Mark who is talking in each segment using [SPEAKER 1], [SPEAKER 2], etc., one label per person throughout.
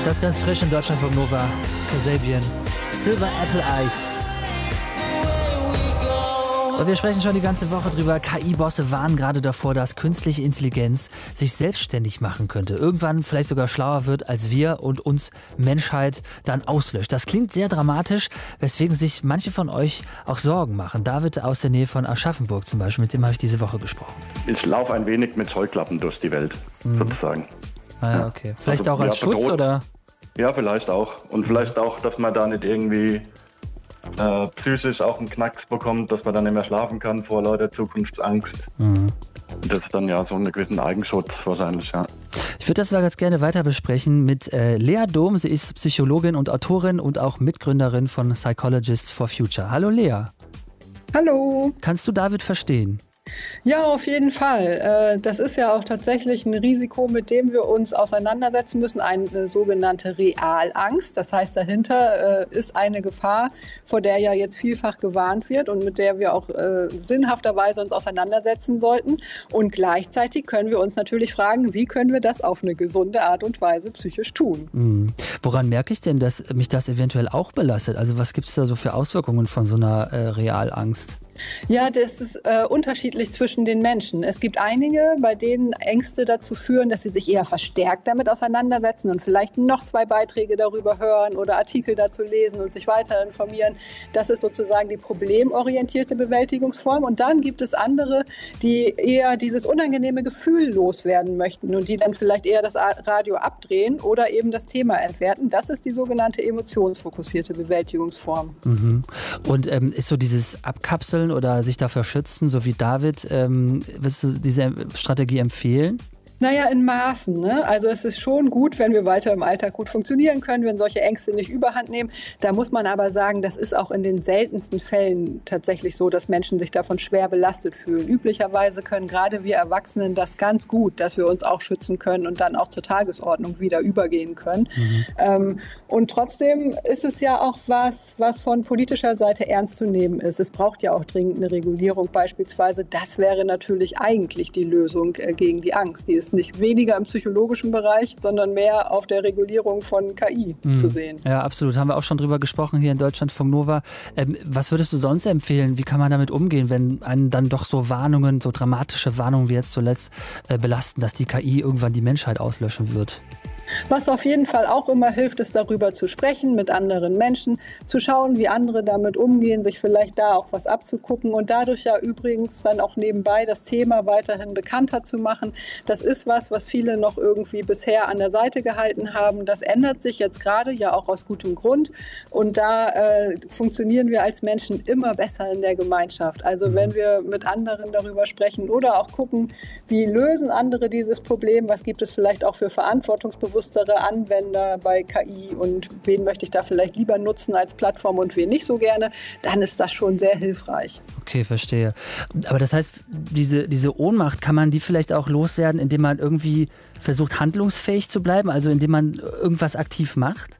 [SPEAKER 1] Das ist ganz frisch in Deutschland vom Nova. Kasabian. Silver Apple Ice. Und wir sprechen schon die ganze Woche drüber. KI-Bosse warnen gerade davor, dass künstliche Intelligenz sich selbstständig machen könnte. Irgendwann vielleicht sogar schlauer wird als wir und uns Menschheit dann auslöscht. Das klingt sehr dramatisch, weswegen sich manche von euch auch Sorgen machen. David aus der Nähe von Aschaffenburg zum Beispiel, mit dem habe ich diese Woche gesprochen.
[SPEAKER 2] Ich laufe ein wenig mit Scheuklappen durch die Welt, sozusagen.
[SPEAKER 1] Ah, ja, okay. Vielleicht also, auch als Schutz, bedroht, oder?
[SPEAKER 2] Ja, vielleicht auch. Und vielleicht auch, dass man da nicht irgendwie psychisch auch einen Knacks bekommt, dass man dann nicht mehr schlafen kann vor lauter Zukunftsangst. Das ist dann ja so einen gewissen Eigenschutz wahrscheinlich, ja.
[SPEAKER 1] Ich würde das mal ganz gerne weiter besprechen mit Lea Dom. Sie ist Psychologin und Autorin und auch Mitgründerin von Psychologists for Future. Hallo Lea.
[SPEAKER 3] Hallo.
[SPEAKER 1] Kannst du David verstehen?
[SPEAKER 3] Ja, auf jeden Fall. Das ist ja auch tatsächlich ein Risiko, mit dem wir uns auseinandersetzen müssen, eine sogenannte Realangst. Das heißt, dahinter ist eine Gefahr, vor der ja jetzt vielfach gewarnt wird und mit der wir auch sinnhafterweise uns auseinandersetzen sollten. Und gleichzeitig können wir uns natürlich fragen, wie können wir das auf eine gesunde Art und Weise psychisch tun?
[SPEAKER 1] Woran merke ich denn, dass mich das eventuell auch belastet? Also was gibt es da so für Auswirkungen von so einer Realangst?
[SPEAKER 3] Ja, das ist unterschiedlich zwischen den Menschen. Es gibt einige, bei denen Ängste dazu führen, dass sie sich eher verstärkt damit auseinandersetzen und vielleicht noch 2 Beiträge darüber hören oder Artikel dazu lesen und sich weiter informieren. Das ist sozusagen die problemorientierte Bewältigungsform. Und dann gibt es andere, die eher dieses unangenehme Gefühl loswerden möchten und die dann vielleicht eher das Radio abdrehen oder eben das Thema entwerten. Das ist die sogenannte emotionsfokussierte Bewältigungsform.
[SPEAKER 1] Und ist so dieses Abkapseln oder sich dafür schützen, so wie David, würdest du diese Strategie empfehlen?
[SPEAKER 3] Naja, in Maßen, ne? Also es ist schon gut, wenn wir weiter im Alltag gut funktionieren können, wenn solche Ängste nicht überhand nehmen. Da muss man aber sagen, das ist auch in den seltensten Fällen tatsächlich so, dass Menschen sich davon schwer belastet fühlen. Üblicherweise können gerade wir Erwachsenen das ganz gut, dass wir uns auch schützen können und dann auch zur Tagesordnung wieder übergehen können. Und trotzdem ist es ja auch was von politischer Seite ernst zu nehmen ist. Es braucht ja auch dringend eine Regulierung beispielsweise. Das wäre natürlich eigentlich die Lösung gegen die Angst. Die ist nicht weniger im psychologischen Bereich, sondern mehr auf der Regulierung von KI zu sehen.
[SPEAKER 1] Ja, absolut. Haben wir auch schon drüber gesprochen hier in Deutschland von Nova. Was würdest du sonst empfehlen? Wie kann man damit umgehen, wenn einen dann doch so Warnungen, so dramatische Warnungen wie jetzt zuletzt belasten, dass die KI irgendwann die Menschheit auslöschen wird?
[SPEAKER 3] Was auf jeden Fall auch immer hilft, ist darüber zu sprechen mit anderen Menschen, zu schauen, wie andere damit umgehen, sich vielleicht da auch was abzugucken und dadurch ja übrigens dann auch nebenbei das Thema weiterhin bekannter zu machen. Das ist was viele noch irgendwie bisher an der Seite gehalten haben. Das ändert sich jetzt gerade ja auch aus gutem Grund und da funktionieren wir als Menschen immer besser in der Gemeinschaft. Also wenn wir mit anderen darüber sprechen oder auch gucken, wie lösen andere dieses Problem, was gibt es vielleicht auch für verantwortungsbewusstere Anwender bei KI und wen möchte ich da vielleicht lieber nutzen als Plattform und wen nicht so gerne, dann ist das schon sehr hilfreich.
[SPEAKER 1] Okay, verstehe. Aber das heißt, diese Ohnmacht, kann man die vielleicht auch loswerden, indem man irgendwie versucht, handlungsfähig zu bleiben, also indem man irgendwas aktiv macht?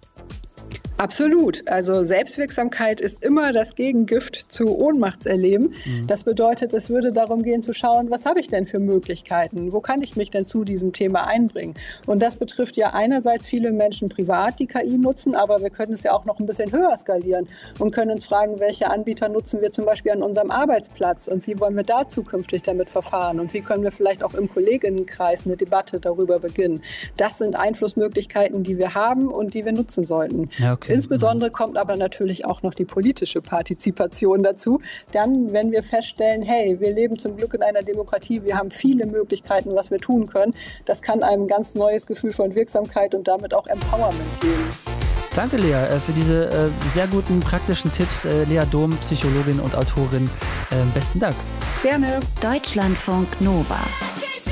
[SPEAKER 3] Absolut. Also Selbstwirksamkeit ist immer das Gegengift zu Ohnmachtserleben. Das bedeutet, es würde darum gehen zu schauen, was habe ich denn für Möglichkeiten? Wo kann ich mich denn zu diesem Thema einbringen? Und das betrifft ja einerseits viele Menschen privat, die KI nutzen, aber wir können es ja auch noch ein bisschen höher skalieren und können uns fragen, welche Anbieter nutzen wir zum Beispiel an unserem Arbeitsplatz und wie wollen wir da zukünftig damit verfahren und wie können wir vielleicht auch im Kolleginnenkreis eine Debatte darüber beginnen. Das sind Einflussmöglichkeiten, die wir haben und die wir nutzen sollten.
[SPEAKER 1] Ja, okay.
[SPEAKER 3] Insbesondere kommt aber natürlich auch noch die politische Partizipation dazu. Dann, wenn wir feststellen, hey, wir leben zum Glück in einer Demokratie, wir haben viele Möglichkeiten, was wir tun können, das kann einem ein ganz neues Gefühl von Wirksamkeit und damit auch Empowerment geben.
[SPEAKER 1] Danke, Lea, für diese sehr guten praktischen Tipps. Lea Dom, Psychologin und Autorin. Besten Dank.
[SPEAKER 3] Gerne.
[SPEAKER 4] Deutschlandfunk Nova.